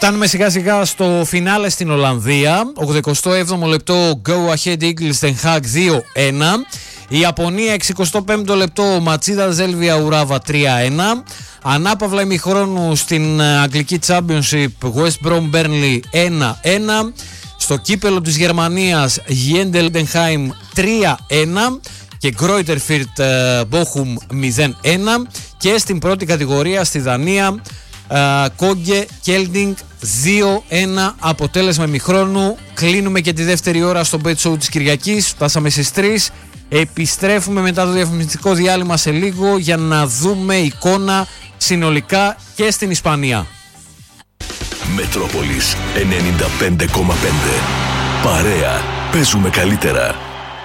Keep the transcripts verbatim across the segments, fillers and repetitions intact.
Φτάνουμε σιγά σιγά στο φινάλε στην Ολλανδία. ογδοηκοστό έβδομο λεπτό Go Ahead Eagles Den Haag δύο ένα. Η Ιαπωνία εξηκοστό πέμπτο λεπτό Ματσίδα Ζέλβια Ουράβα τρία ένα. Ανάπαυλα ημιχρόνου στην Αγγλική Championship West Brom Burnley ένα ένα. Στο κύπελο της Γερμανίας Γιέντελ Ντενχάιμ τρία ένα και Γκρόιτερφιρτ Μπόχουμ μηδέν ένα. Και στην πρώτη κατηγορία στη Δανία Κόγκε Κέλντινγκ δύο ένα αποτέλεσμα ημιχρόνου. Κλείνουμε και τη δεύτερη ώρα στο Bet Show της Κυριακής. Φτάσαμε στις τρεις. Επιστρέφουμε μετά το διαφημιστικό διάλειμμα σε λίγο για να δούμε εικόνα συνολικά και στην Ισπανία. Μετρόπολης ενενήντα πέντε κόμμα πέντε. Παρέα. Παίζουμε καλύτερα.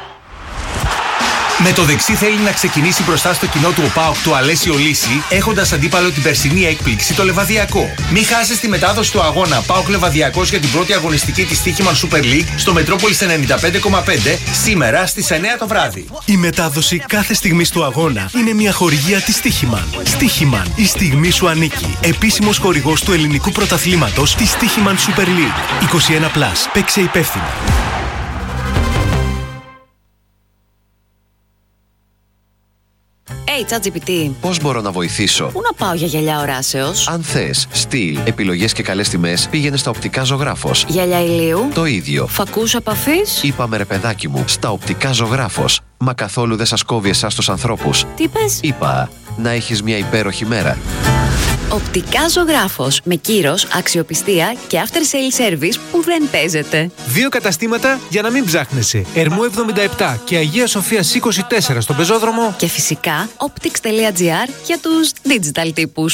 Με το δεξί θέλει να ξεκινήσει μπροστά στο κοινό του ΟΠΑΟΚ του Αλέσιο Λύση, έχοντας αντίπαλο την περσινή έκπληξη το Λεβαδιακό. Μην χάσεις τη μετάδοση του αγώνα ΠΑΟΚ Λεβαδιακός για την πρώτη αγωνιστική της Στοίχημαν Super League στο Μετρόπολης ενενήντα πέντε κόμμα πέντε σήμερα στις εννιά το βράδυ. Η μετάδοση κάθε στιγμής του αγώνα είναι μια χορηγία της Στοίχημαν. Στοίχημαν, η στιγμή σου ανήκει. Επίσημος χορηγός του ελληνικού πρωταθλήματος της Στοίχημαν Super League. είκοσι ένα συν. Παίξε υπεύθυνα. Hey, ChatGPT. Πώς μπορώ να βοηθήσω? Πού να πάω για γυαλιά οράσεως? Αν θες, στυλ, επιλογές και καλές τιμές, πήγαινε στα Οπτικά Ζωγράφος. Γυαλιά ηλίου. Το ίδιο. Φακούς επαφής. Είπαμε ρε παιδάκι μου, στα Οπτικά Ζωγράφος. Μα καθόλου δεν σας κόβει εσάς τους ανθρώπους. Τι είπες? Είπα, να έχεις μια υπέροχη μέρα. Οπτικά Ζωγράφος. Με κύρος, αξιοπιστία και after sale service που δεν παίζεται. Δύο καταστήματα για να μην ψάχνεσαι. Ερμού εβδομήντα επτά και Αγία Σοφίας είκοσι τέσσερα στον πεζόδρομο. Και φυσικά optics τελεία gr για τους digital τύπους.